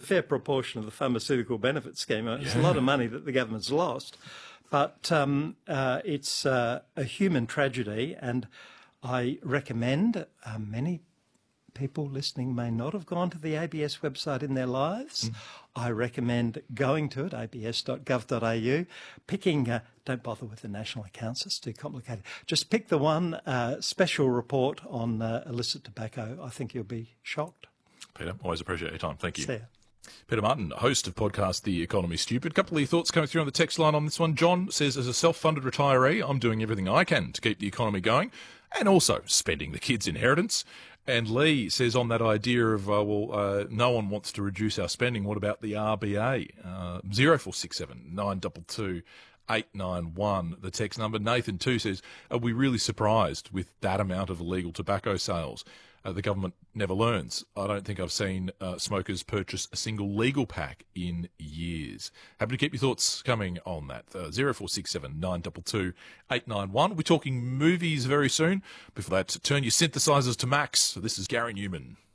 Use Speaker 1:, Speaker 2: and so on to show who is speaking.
Speaker 1: fair proportion of the pharmaceutical benefit scheme. It's a lot of money that the government's lost, but it's a human tragedy, and I recommend many people listening may not have gone to the ABS website in their lives. I recommend going to it, abs.gov.au, picking, don't bother with the national accounts, it's too complicated. Just pick the one special report on illicit tobacco. I think you'll be shocked.
Speaker 2: Peter, always appreciate your time. Thank you.
Speaker 1: See ya.
Speaker 2: Peter Martin, host of podcast The Economy Stupid. A couple of your thoughts coming through on the text line on this one. John says, as a self-funded retiree, I'm doing everything I can to keep the economy going and also spending the kids' inheritance. And Lee says on that idea of, no one wants to reduce our spending. What about the RBA? 0467 922 891, the text number. Nathan too says, are we really surprised with that amount of illegal tobacco sales? The government never learns. I don't think I've seen smokers purchase a single legal pack in years. Happy to keep your thoughts coming on that. 0467 922 891. We're talking movies very soon. Before that, turn your synthesizers to max. This is Gary Newman.